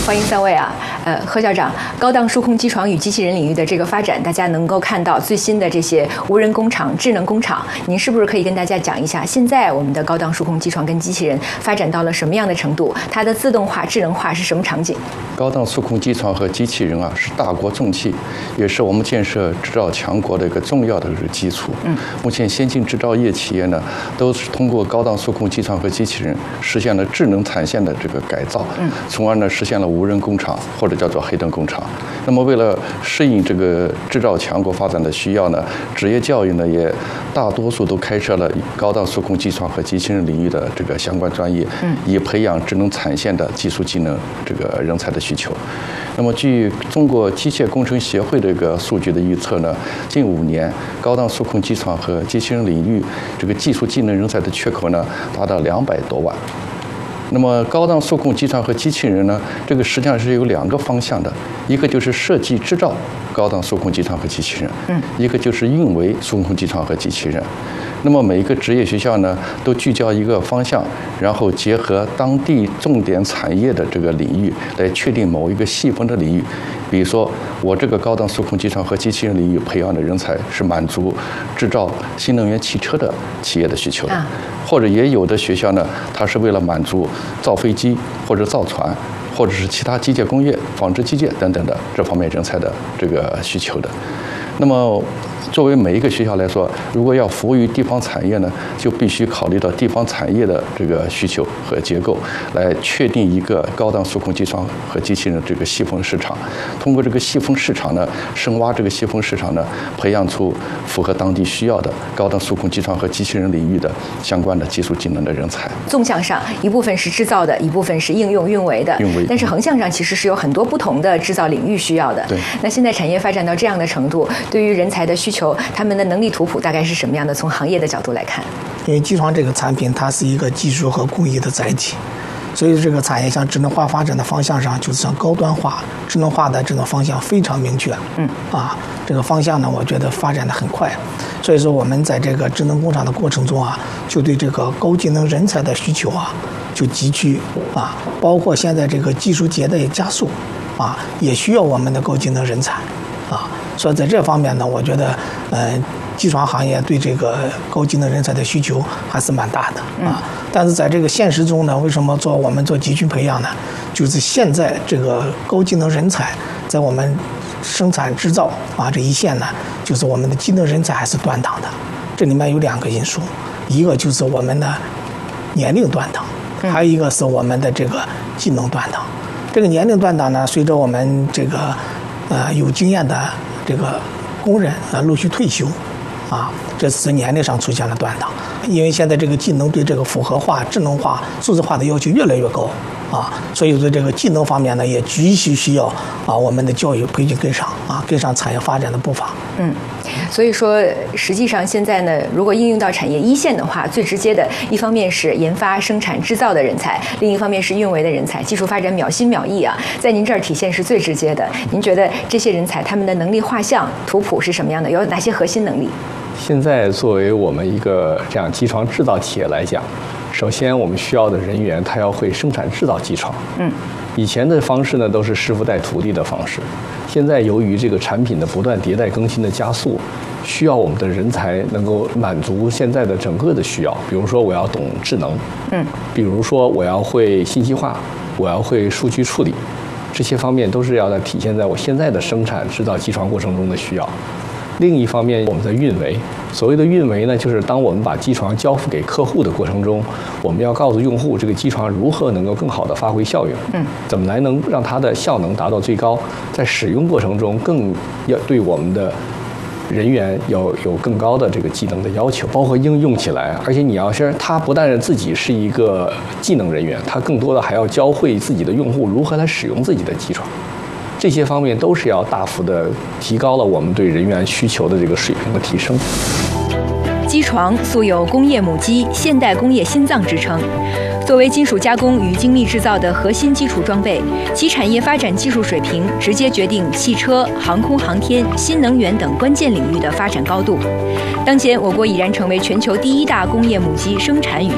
欢迎三位啊。何校长，高档数控机床与机器人领域的这个发展，大家能够看到最新的这些无人工厂、智能工厂，您是不是可以跟大家讲一下，现在我们的高档数控机床跟机器人发展到了什么样的程度？它的自动化、智能化是什么场景？ 高档数控机床和机器人啊，是大国重器，也是我们建设制造强国的一个重要的基础。目前先进制造业企业呢，都是通过高档数控机床和机器人实现了智能产线的这个改造，从而呢实现了无人工厂或者叫做黑灯工厂。那么为了适应这个制造强国发展的需要呢，职业教育呢也大多数都开设了高档数控机床和机器人领域的这个相关专业，以培养智能产线的技术技能这个人才的需求。那么据中国机械工程协会这个数据的预测呢，近5年高档数控机床和机器人领域这个技术技能人才的缺口呢达到200多万。那么高档数控机床和机器人呢，这个实际上是有2个方向的，一个就是设计制造高档数控机床和机器人，一个就是运维数控机床和机器人。那么每一个职业学校呢，都聚焦一个方向，然后结合当地重点产业的这个领域，来确定某一个细分的领域。比如说，我这个高档数控机床和机器人领域培养的人才是满足制造新能源汽车的企业的需求的，或者也有的学校呢，它是为了满足造飞机或者造船，或者是其他机械工业、纺织机械等等的这方面人才的这个需求的。那么作为每一个学校来说，如果要服务于地方产业呢，就必须考虑到地方产业的这个需求和结构，来确定一个高档数控机床和机器人的这个细分市场。通过这个细分市场呢，深挖这个细分市场呢，培养出符合当地需要的高档数控机床和机器人领域的相关的技术技能的人才。 纵向上，一部分是制造的，一部分是应用运维的。但是横向上其实是有很多不同的制造领域需要的。 对。 那现在产业发展到这样的程度，对于人才的需求，他们的能力图谱大概是什么样的？从行业的角度来看， 因为机床这个产品它是一个技术和工艺的载体，所以这个产业向智能化发展的方向上，就是向高端化、智能化的这种方向非常明确。这个方向呢，我觉得发展的很快。所以说我们在这个智能工厂的过程中啊，就对这个高技能人才的需求啊，就急需啊，包括现在这个技术迭代加速啊，也需要我们的高技能人才啊。所以在这方面呢，我觉得机床行业对这个高技能人才的需求还是蛮大的啊。但是在这个现实中呢，为什么我们做集群培养呢？就是现在这个高技能人才在我们生产制造啊这一线呢，就是我们的技能人才还是断档的。这里面有2个因素，一个就是我们的年龄断档，还有一个是我们的这个技能断档。这个年龄断档呢，随着我们这个有经验的这个工人陆续退休啊，这是年龄上出现了断档。因为现在这个技能对这个复合化、智能化、数字化的要求越来越高啊，所以在这个技能方面呢，也急需要啊我们的教育培训跟上啊，跟上产业发展的步伐。 所以说实际上现在呢，如果应用到产业一线的话，最直接的一方面是研发、生产、制造的人才，另一方面是运维的人才，技术发展秒新秒异啊，在您这儿体现是最直接的。您觉得这些人才他们的能力画像图谱是什么样的？有哪些核心能力？ 现在作为我们一个这样机床制造企业来讲，首先我们需要的人员他要会生产制造机床。以前的方式呢都是师傅带徒弟的方式，现在由于这个产品的不断迭代更新的加速，需要我们的人才能够满足现在的整个的需要。比如说我要懂智能，比如说我要会信息化，我要会数据处理，这些方面都是要体现在我现在的生产制造机床过程中的需要。另一方面，我们的运维，所谓的运维呢，就是当我们把机床交付给客户的过程中，我们要告诉用户这个机床如何能够更好的发挥效用，怎么来能让它的效能达到最高，在使用过程中更要对我们的人员有更高的这个技能的要求，包括应用起来。而且你要是他不但是自己是一个技能人员，他更多的还要教会自己的用户如何来使用自己的机床。这些方面都是要大幅的提高了我们对人员需求的这个水平的提升。 机床素有工业母机、现代工业心脏之称。作为金属加工与精密制造的核心基础装备，其产业发展技术水平直接决定汽车、航空航天、新能源等关键领域的发展高度。当前，我国已然成为全球第1大工业母机生产与